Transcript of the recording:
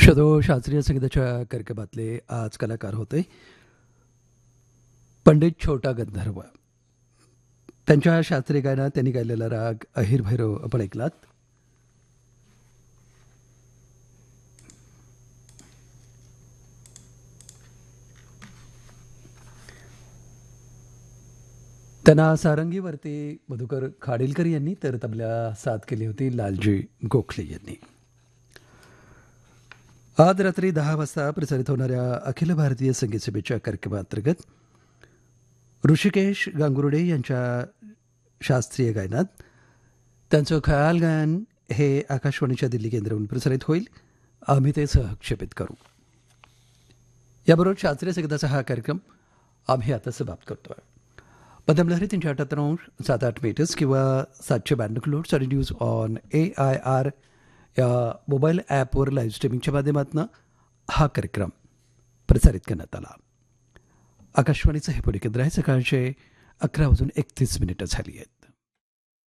शदो शास्त्रीय संगीताच्या कार्यक्रमातले आज कलाकार होते पंडित छोटा गंधर्व. त्यांच्या शास्त्रीय गायनात त्यांनी गायलेला राग अहिर भैरव आपण ऐकलात. त्यांना सारंगीवरती मधुकर खाडीलकर यांनी तर तबला साथ केली होती लालजी गोखले यांनी. आज रात्री 10 वाजता प्रसारित होणाऱ्या अखिल भारतीय संगीत सभेच्या कार्यक्रमांतर्गत ऋषिकेश गांगुर्डे यांच्या शास्त्रीय गायनात त्यांचं खयाल गायन हे आकाशवाणीच्या दिल्ली केंद्रावरून प्रसारित होईल. आम्ही ते सहक्षेपित करू. याबरोबर शास्त्रीय संगीताचा हा कार्यक्रम आम्ही आता समाप्त करतो. पदमलहरी 378.7 मीटर्स किंवा 792 किलोहर्ट्ज आणि न्यूज ऑन AIR या मोबाईल ॲपवर लाईव्ह स्ट्रीमिंगच्या माध्यमातून हा कार्यक्रम प्रसारित करण्यात आला. आकाशवाणीचं हे पुणे केंद्र आहे. सकाळचे 11:31 झाली आहेत.